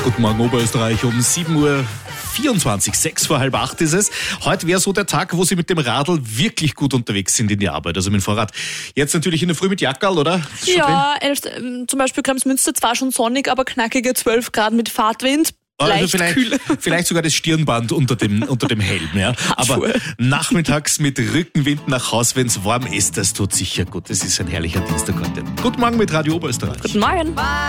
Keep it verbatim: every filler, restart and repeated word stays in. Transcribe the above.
Guten Morgen Oberösterreich um sieben Uhr vierundzwanzig, sechs vor halb acht ist es. Heute wäre so der Tag, wo Sie mit dem Radl wirklich gut unterwegs sind in die Arbeit, also mit dem Fahrrad. Jetzt natürlich in der Früh mit Jackerl, oder? Ja, elf, zum Beispiel Kremsmünster zwar schon sonnig, aber knackige zwölf Grad mit Fahrtwind. Also Leicht vielleicht, kühl. vielleicht sogar das Stirnband unter dem, unter dem Helm. Ja. Aber nachmittags mit Rückenwind nach Haus, wenn es warm ist, das tut sicher gut. Das ist ein herrlicher Dienstag heute. Guten Morgen mit Radio Oberösterreich. Guten Morgen.